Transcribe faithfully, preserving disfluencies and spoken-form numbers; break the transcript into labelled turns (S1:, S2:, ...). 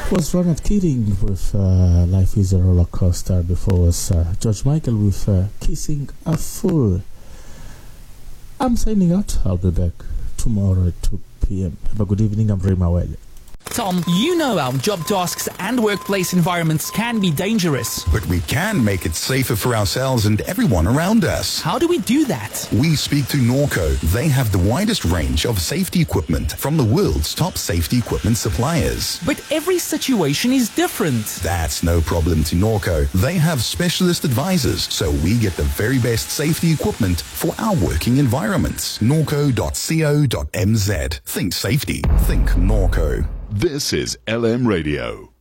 S1: was Ronald Keating with uh, Life is a Roller Coaster. Before was uh, George Michael with uh, Kissing a Fool. I'm signing out. I'll be back tomorrow at two p.m. Have a good evening. I'm Ray Mawele.
S2: Tom, you know our job tasks and workplace environments can be dangerous.
S3: But we can make it safer for ourselves and everyone around us.
S2: How do we do that?
S3: We speak to Norco. They have the widest range of safety equipment from the world's top safety equipment suppliers.
S2: But every situation is different.
S3: That's no problem to Norco. They have specialist advisors, so we get the very best safety equipment for our working environments. norco dot co dot m z. Think safety. Think Norco.
S4: This is L M Radio.